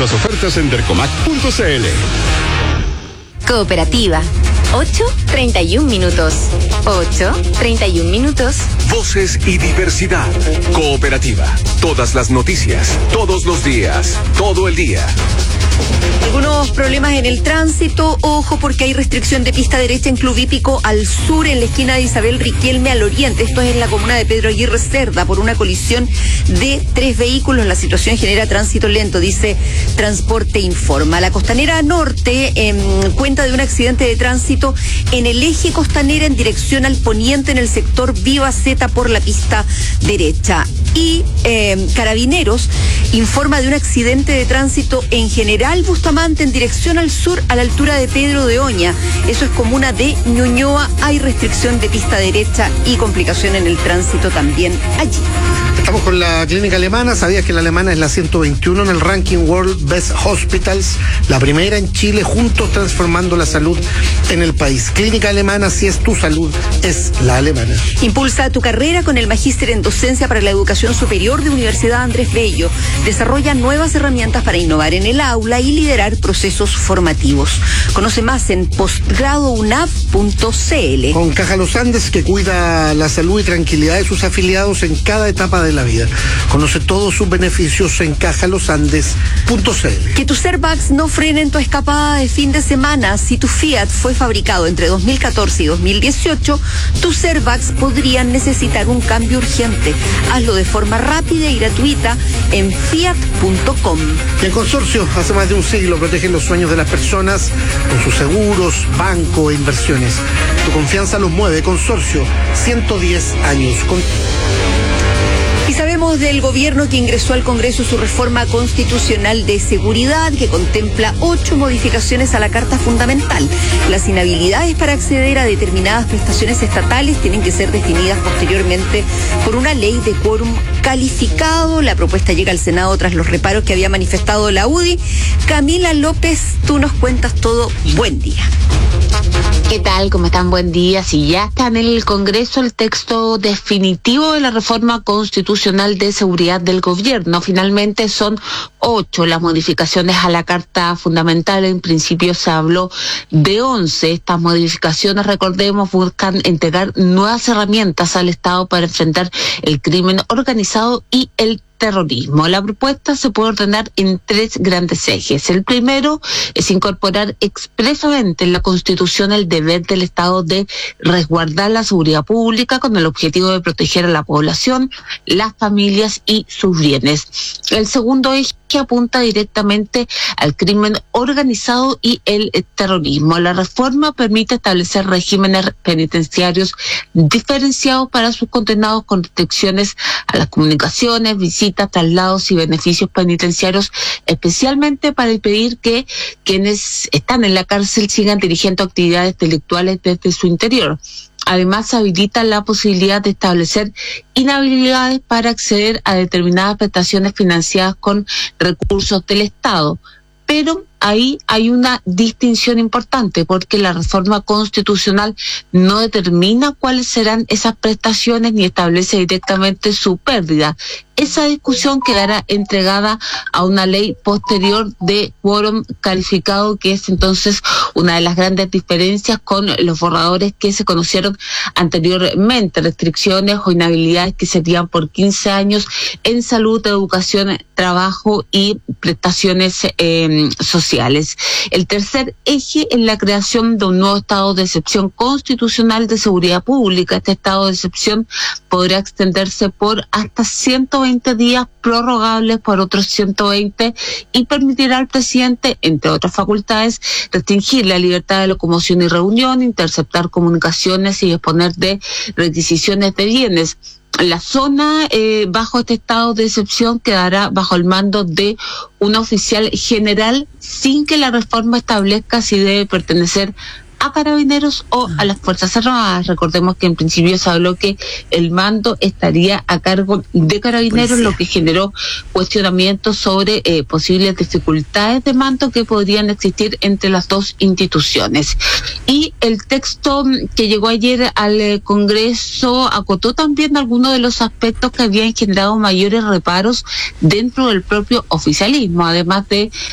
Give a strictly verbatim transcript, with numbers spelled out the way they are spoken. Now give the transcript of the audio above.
nuestras ofertas en dercomac punto c l. Cooperativa. ocho, treinta y un minutos. ocho, treinta y un minutos. Voces y diversidad. Cooperativa. Todas las noticias, todos los días, todo el día. Algunos problemas en el tránsito, ojo porque hay restricción de pista derecha en Club Hípico al sur, en la esquina de Isabel Riquelme al oriente. Esto es en la comuna de Pedro Aguirre Cerda, por una colisión de tres vehículos. La situación genera tránsito lento, dice Transporte Informa. La Costanera Norte eh, cuenta de un accidente de tránsito en el eje Costanera en dirección al poniente en el sector Viva Zeta por la pista derecha. Y eh, Carabineros informa de un accidente de tránsito en General Bustamante en dirección al sur a la altura de Pedro de Oña. Eso es comuna de Ñuñoa. Hay restricción de pista derecha y complicación en el tránsito también allí. Estamos con la clínica alemana. ¿Sabías que la alemana es la ciento veintiuno en el ranking World Best Hospitals? La primera en Chile, juntos transformando la salud en el país. Clínica alemana, si es tu salud, es la alemana. Impulsa tu carrera con el magíster en docencia para la educación superior de Universidad Andrés Bello. Desarrolla nuevas herramientas para innovar en el aula y liderar procesos formativos. Conoce más en postgrado u n a v punto c l. Con Caja Los Andes, que cuida la salud y tranquilidad de sus afiliados en cada etapa de la vida. Conoce todos sus beneficios en caja los andes punto c l. Que tus airbags no frenen tu escapada de fin de semana. Si tu Fiat fue fabricado entre dos mil catorce y dos mil dieciocho, tus airbags podrían necesitar un cambio urgente. Hazlo de forma rápida y gratuita en fiat punto com. El consorcio hace más de un siglo protege los sueños de las personas con sus seguros, banco e inversiones. Tu confianza los mueve. Consorcio, ciento diez años. Con... Y sabemos del gobierno que ingresó al Congreso su reforma constitucional de seguridad, que contempla ocho modificaciones a la Carta Fundamental. Las inhabilidades para acceder a determinadas prestaciones estatales tienen que ser definidas posteriormente por una ley de quórum calificado. La propuesta llega al Senado tras los reparos que había manifestado la U D I. Camila López, tú nos cuentas todo. Buen día. ¿Qué tal? ¿Cómo están? Buen día. Si ya está en el Congreso el texto definitivo de la reforma constitucional de seguridad del gobierno. Finalmente son ocho las modificaciones a la Carta Fundamental. En principio se habló de once. Estas modificaciones, recordemos, buscan entregar nuevas herramientas al Estado para enfrentar el crimen organizado y el terrorismo. La propuesta se puede ordenar en tres grandes ejes. El primero es incorporar expresamente en la Constitución el deber del Estado de resguardar la seguridad pública con el objetivo de proteger a la población, las familias y sus bienes. El segundo eje que apunta directamente al crimen organizado y el terrorismo. La reforma permite establecer regímenes penitenciarios diferenciados para sus condenados con restricciones a las comunicaciones, visitas, traslados y beneficios penitenciarios, especialmente para impedir que quienes están en la cárcel sigan dirigiendo actividades delictuales desde su interior. Además, habilita la posibilidad de establecer inhabilidades para acceder a determinadas prestaciones financiadas con recursos del Estado. Pero ahí hay una distinción importante, porque la reforma constitucional no determina cuáles serán esas prestaciones ni establece directamente su pérdida. Esa discusión quedará entregada a una ley posterior de quórum calificado, que es entonces una de las grandes diferencias con los borradores que se conocieron anteriormente, restricciones o inhabilidades que serían por quince años en salud, educación, trabajo y prestaciones eh, sociales. El tercer eje es la creación de un nuevo estado de excepción constitucional de seguridad pública. Este estado de excepción podrá extenderse por hasta ciento veinte días, prorrogables por otros ciento veinte, y permitirá al presidente, entre otras facultades, restringir la libertad de locomoción y reunión, interceptar comunicaciones y disponer de requisiciones de bienes. La zona eh, bajo este estado de excepción quedará bajo el mando de un oficial general, sin que la reforma establezca si debe pertenecer a Carabineros o a las Fuerzas Armadas. Recordemos que en principio se habló que el mando estaría a cargo de Carabineros, pues sí, lo que generó cuestionamientos sobre eh, posibles dificultades de mando que podrían existir entre las dos instituciones. Y el texto que llegó ayer al eh, Congreso acotó también algunos de los aspectos que habían generado mayores reparos dentro del propio oficialismo, además de